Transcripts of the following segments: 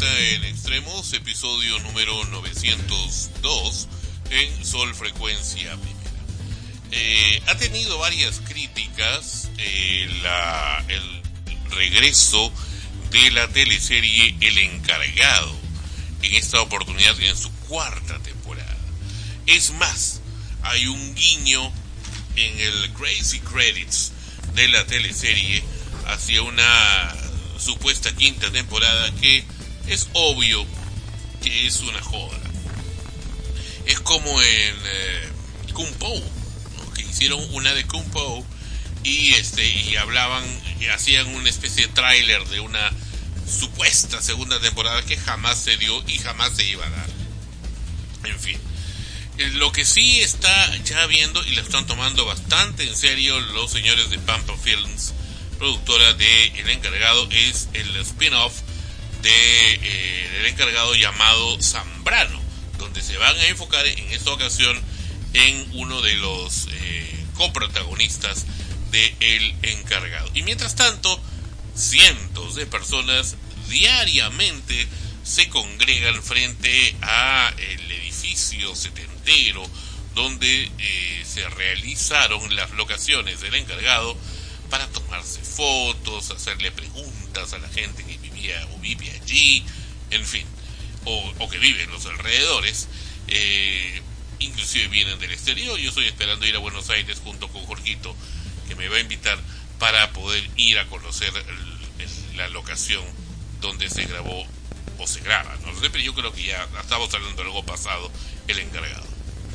vuelta en Extremos, episodio número 902 en Sol Frecuencia Primera. Ha tenido varias críticas el regreso de la teleserie El Encargado, en esta oportunidad en su cuarta temporada. Es más, hay un guiño en el Crazy Credits de la teleserie hacia una supuesta quinta temporada que es obvio que es una joda. Es como en Kung Po, ¿no? Que hicieron una de Kung Po y hablaban y hacían una especie de tráiler de una supuesta segunda temporada que jamás se dio y jamás se iba a dar. En fin, lo que sí está ya viendo y lo están tomando bastante en serio los señores de Pampa Films, productora de El Encargado, es el spin-off de El Encargado llamado Zambrano, donde se van a enfocar en esta ocasión en uno de los coprotagonistas de El Encargado. Y mientras tanto, cientos de personas diariamente se congregan frente a el edificio setentero donde se realizaron las locaciones del Encargado, para tomarse fotos, hacerle preguntas a la gente que vivía o vive allí, en fin, o que vive en los alrededores, inclusive vienen del exterior. Yo estoy esperando ir a Buenos Aires junto con Jorgito, que me va a invitar para poder ir a conocer la locación donde se grabó o se graba, no lo sé, pero yo creo que ya estamos hablando de algo pasado, El Encargado.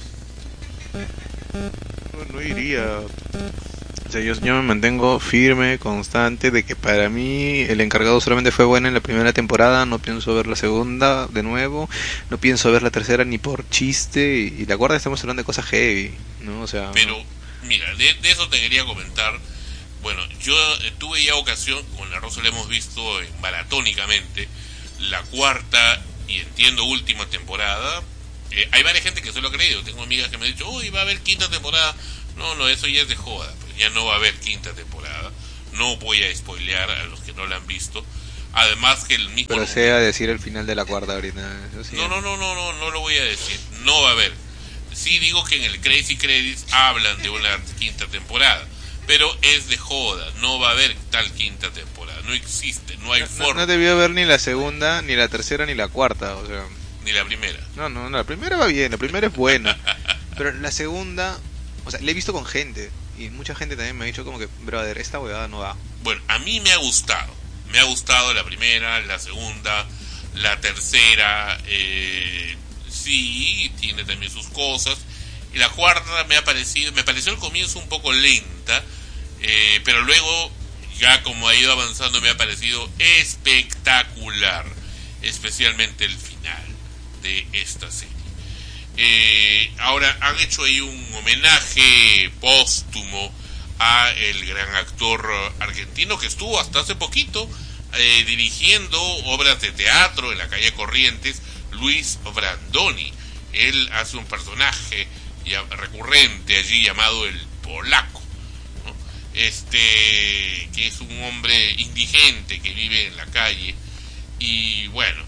No iría. O sea, yo me mantengo firme, constante, de que para mí El Encargado solamente fue buena en la primera temporada. No pienso ver la segunda de nuevo, no pienso ver la tercera ni por chiste, y la cuarta estamos hablando de cosas heavy, ¿no? O sea, pero mira, de eso te quería comentar. Bueno, yo tuve ya ocasión, con la Rosa la hemos visto maratónicamente, la cuarta y entiendo última temporada. Hay varias gente que se lo ha creído. Tengo amigas que me han dicho, uy, va a haber quinta temporada. No, eso ya es de joda, pues ya no va a haber quinta temporada. No voy a spoilear a los que no la han visto. Además que el mismo... Pero sea decir el final de la cuarta ahorita. Sí. No lo voy a decir. No va a haber. Sí digo que en el Crazy Credits hablan de una quinta temporada, pero es de joda. No va a haber tal quinta temporada. No existe, no hay forma. No debió haber ni la segunda, ni la tercera, ni la cuarta, o sea... Ni la primera. No, la primera va bien, la primera es buena. Pero la segunda... O sea, la he visto con gente, y mucha gente también me ha dicho como que, brother, esta huevada no va. Bueno, a mí me ha gustado. Me ha gustado la primera, la segunda, la tercera. Sí, tiene también sus cosas. Y la cuarta me pareció al comienzo un poco lenta, pero luego, ya como ha ido avanzando, me ha parecido espectacular. Especialmente el final de esta serie. Ahora han hecho ahí un homenaje póstumo a el gran actor argentino que estuvo hasta hace poquito dirigiendo obras de teatro en la calle Corrientes, Luis Brandoni. Él hace un personaje recurrente allí llamado el Polaco, ¿no? Que es un hombre indigente que vive en la calle, y bueno,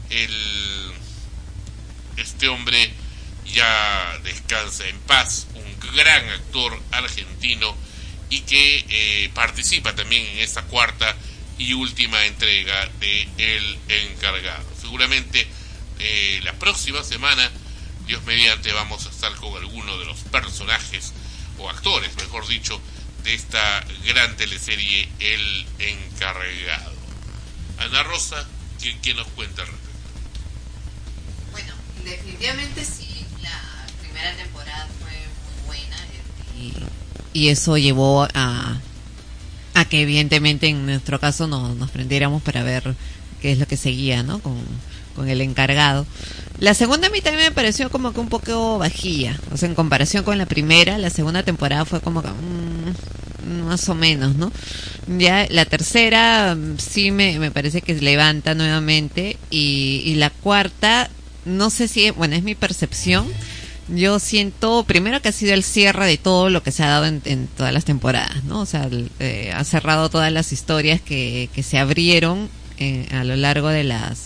este hombre ya descansa en paz, un gran actor argentino, y que participa también en esta cuarta y última entrega de El Encargado. Seguramente la próxima semana, Dios mediante, vamos a estar con alguno de los personajes, o actores, mejor dicho, de esta gran teleserie El Encargado. Ana Rosa, ¿qué nos cuenta al respecto? Bueno, definitivamente sí. La primera temporada fue muy buena y eso llevó a que evidentemente en nuestro caso nos prendiéramos para ver qué es lo que seguía, ¿no? Con El Encargado. La segunda a mí también me pareció como que un poco vajilla, o sea, en comparación con la primera, la segunda temporada fue como que más o menos, ¿no? Ya la tercera sí me parece que se levanta nuevamente, y la cuarta, no sé si, bueno, es mi percepción. Yo siento, primero, que ha sido el cierre de todo lo que se ha dado en todas las temporadas, ¿no? O sea, ha cerrado todas las historias que se abrieron a lo largo de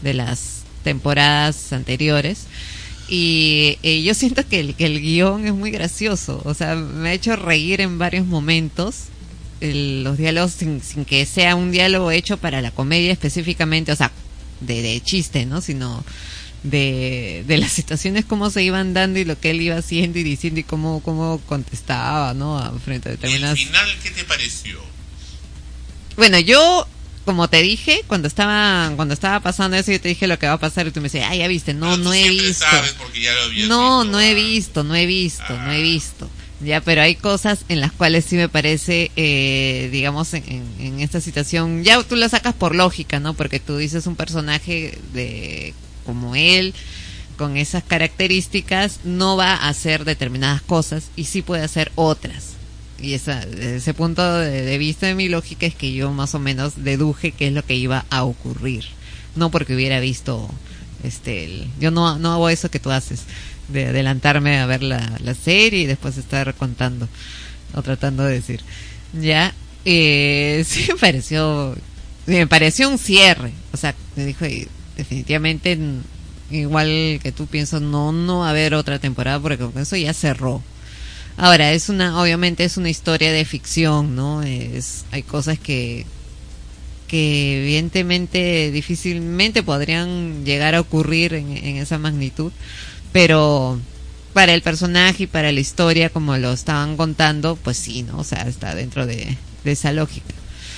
de las temporadas anteriores. Y yo siento que el guión es muy gracioso, o sea, me ha hecho reír en varios momentos. Los diálogos sin que sea un diálogo hecho para la comedia específicamente, o sea, de chiste, ¿no? Sino de las situaciones, cómo se iban dando y lo que él iba haciendo y diciendo y cómo contestaba, ¿no? Frente a determinadas... ¿Y el final qué te pareció? Bueno, yo, como te dije, cuando estaba pasando eso, yo te dije lo que va a pasar y tú me decías, ya viste, no he visto. Sabes porque ya lo habías no visto. he visto. Ya, pero hay cosas en las cuales sí me parece, digamos, en esta situación, ya tú la sacas por lógica, ¿no? Porque tú dices un personaje como él, con esas características, no va a hacer determinadas cosas y sí puede hacer otras. Y desde ese punto de vista de mi lógica es que yo más o menos deduje qué es lo que iba a ocurrir. No porque hubiera visto, yo no hago eso que tú haces, de adelantarme a ver la serie y después estar contando o tratando de decir. Ya, sí me pareció un cierre. O sea, me dijo, definitivamente, igual que tú, pienso, no va a haber otra temporada porque con eso ya cerró. Ahora, obviamente es una historia de ficción, ¿no? Hay cosas que evidentemente difícilmente podrían llegar a ocurrir en esa magnitud, pero para el personaje y para la historia como lo estaban contando, pues sí, ¿no? O sea, está dentro de esa lógica.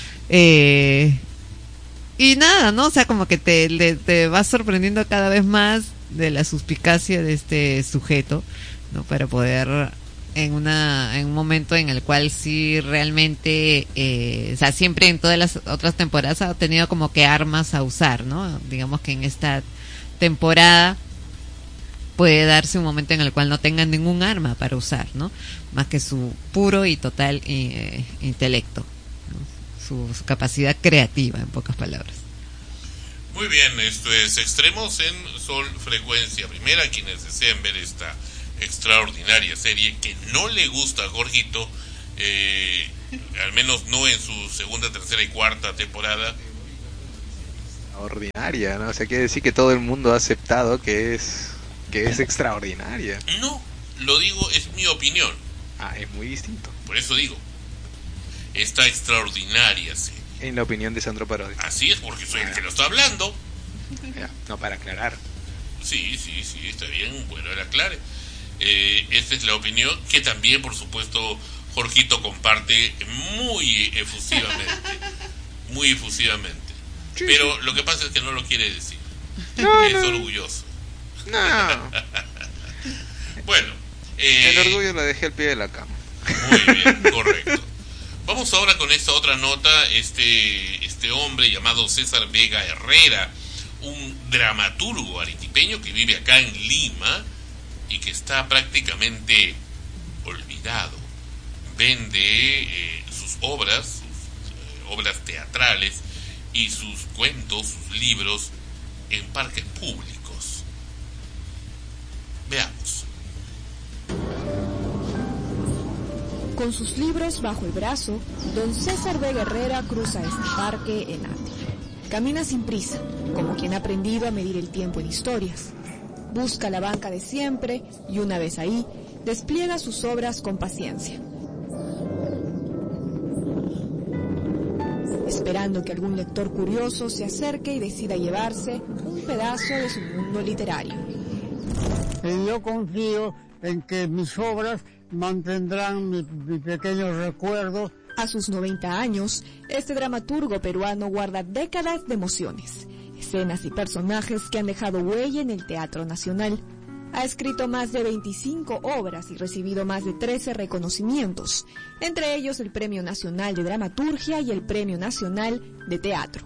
Y nada, ¿no? O sea, como que te vas sorprendiendo cada vez más de la suspicacia de este sujeto, ¿no? Para poder en un momento en el cual sí realmente, o sea, siempre en todas las otras temporadas ha tenido como que armas a usar, ¿no? Digamos que en esta temporada puede darse un momento en el cual no tenga ningún arma para usar, ¿no? Más que su puro y total intelecto, ¿no? Su capacidad creativa, en pocas palabras. Muy bien, esto es Extremos en Sol Frecuencia Primera. Quienes deseen ver esta extraordinaria serie que no le gusta a Jorgito, al menos no en su segunda, tercera y cuarta temporada. Extraordinaria, ¿no? O sea, quiere decir que todo el mundo ha aceptado que es extraordinaria. No, lo digo, es mi opinión. Es muy distinto. Por eso digo, esta extraordinaria serie. En la opinión de Sandro Parodi. Así es, porque soy el que lo está hablando. No, para aclarar. Sí, está bien, bueno, era claro. Esta es la opinión que también, por supuesto, Jorgito comparte muy efusivamente. Muy efusivamente. Sí, pero lo que pasa es que no lo quiere decir. Es orgulloso. No. Bueno. El orgullo lo dejé al pie de la cama. Muy bien, correcto. Vamos ahora con esta otra nota. Este hombre llamado César Vega Herrera, un dramaturgo arequipeño que vive acá en Lima y que está prácticamente olvidado. Vende sus obras teatrales y sus cuentos, sus libros en parques públicos. Veamos. Con sus libros bajo el brazo, don César Vega Herrera cruza este parque en Ati. Camina sin prisa, como quien ha aprendido a medir el tiempo en historias. Busca la banca de siempre y una vez ahí, despliega sus obras con paciencia. Esperando que algún lector curioso se acerque y decida llevarse un pedazo de su mundo literario. Yo confío en que mis obras mantendrán mi pequeños recuerdos. A sus 90 años, este dramaturgo peruano guarda décadas de emociones, escenas y personajes que han dejado huella en el Teatro Nacional. Ha escrito más de 25 obras y recibido más de 13 reconocimientos, entre ellos el Premio Nacional de Dramaturgia y el Premio Nacional de Teatro.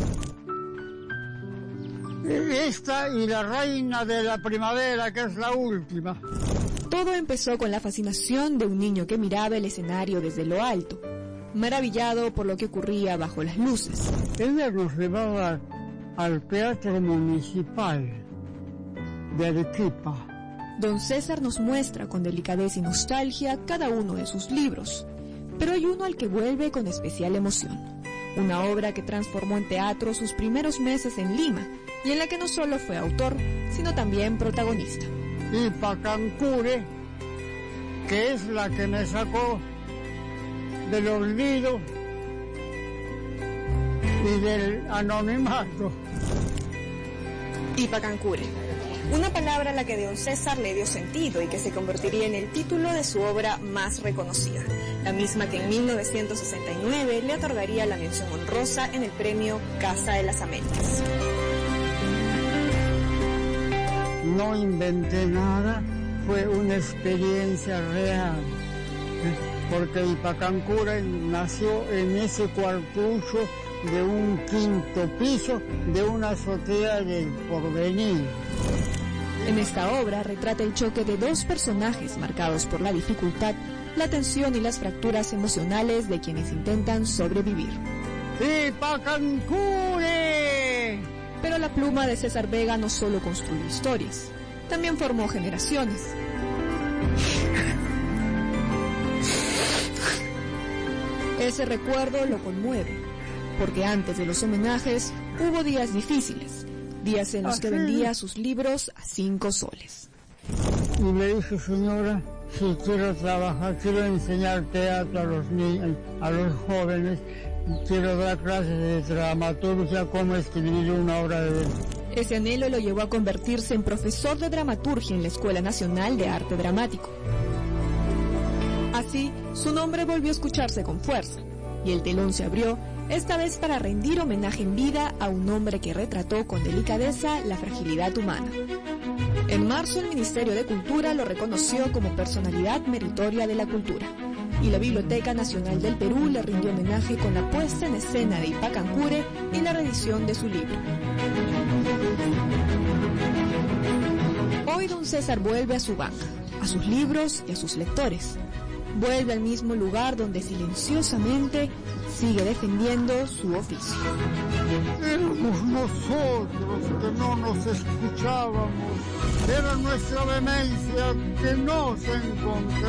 Esta y La Reina de la Primavera, que es la última. Todo empezó con la fascinación de un niño que miraba el escenario desde lo alto, maravillado por lo que ocurría bajo las luces. Ella nos llevaba al Teatro Municipal de Arequipa. Don César nos muestra con delicadeza y nostalgia cada uno de sus libros, pero hay uno al que vuelve con especial emoción. una obra que transformó en teatro sus primeros meses en Lima y en la que no solo fue autor, sino también protagonista. Y Pacancure, que es la que me sacó del olvido y del anonimato. Ipacancure, una palabra a la que don César le dio sentido y que se convertiría en el título de su obra más reconocida, la misma que en 1969 le otorgaría la mención honrosa en el premio Casa de las Américas. No inventé nada, fue una experiencia real, porque Ipacancure nació en ese cuartucho de un quinto piso de una azotea del Porvenir. En esta obra retrata el choque de dos personajes marcados por la dificultad, la tensión y las fracturas emocionales de quienes intentan sobrevivir. ¡Ipacancure! Pero la pluma de César Vega no solo construyó historias, también formó generaciones. Ese recuerdo lo conmueve, porque antes de los homenajes hubo días difíciles, días en los que vendía sus libros a 5 soles. Y le dije, señora, si quiero trabajar, quiero enseñar teatro a los niños, a los jóvenes, quiero dar clases de dramaturgia, cómo escribir una obra de verso. Ese anhelo lo llevó a convertirse en profesor de dramaturgia en la Escuela Nacional de Arte Dramático. Así, su nombre volvió a escucharse con fuerza, y el telón se abrió, esta vez para rendir homenaje en vida a un hombre que retrató con delicadeza la fragilidad humana. En marzo, el Ministerio de Cultura lo reconoció como personalidad meritoria de la cultura, y la Biblioteca Nacional del Perú le rindió homenaje con la puesta en escena de Ipacancure y la reedición de su libro. Hoy don César vuelve a su banca, a sus libros y a sus lectores. Vuelve al mismo lugar donde silenciosamente sigue defendiendo su oficio. Éramos nosotros que no nos escuchábamos, era nuestra vehemencia que no se encontraba.